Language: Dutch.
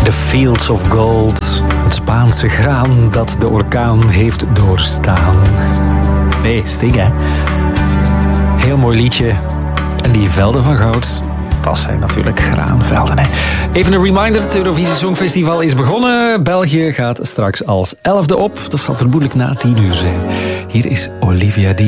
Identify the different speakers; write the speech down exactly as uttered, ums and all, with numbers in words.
Speaker 1: The Fields of Gold. Het Spaanse graan dat de orkaan heeft doorstaan. Nee, Sting, hè. Heel mooi liedje. En die velden van goud, dat zijn natuurlijk graanvelden, hè. Even een reminder, het Eurovisie Songfestival is begonnen. België gaat straks als elfde op. Dat zal vermoedelijk na tien uur zijn. Hier is Olivia D.